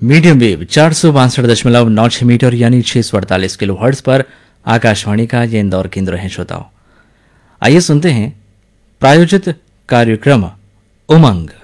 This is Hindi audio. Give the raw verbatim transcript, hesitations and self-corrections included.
मीडियम वेव चार सौ बासठ दशमलव नौ छह मीटर यानी छह सौ अड़तालीस किलो हर्ट्ज पर आकाशवाणी का ये इंदौर केंद्र है। श्रोताओं, आइए सुनते हैं प्रायोजित कार्यक्रम उमंग।